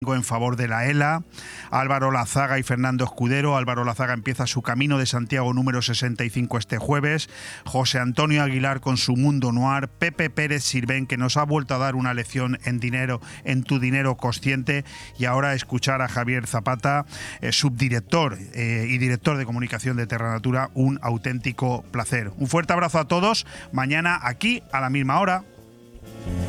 en favor de la ELA, Álvaro Lazaga y Fernando Escudero. Álvaro Lazaga empieza su Camino de Santiago número 65 este jueves, José Antonio Aguilar con su Mundo Noir, Pepe Pérez Sirven, que nos ha vuelto a dar una lección en tu dinero consciente, y ahora escuchar a Javier Zapata, subdirector y director de comunicación de Terra Natura. Un auténtico placer. Un fuerte abrazo a todos, mañana aquí a la misma hora.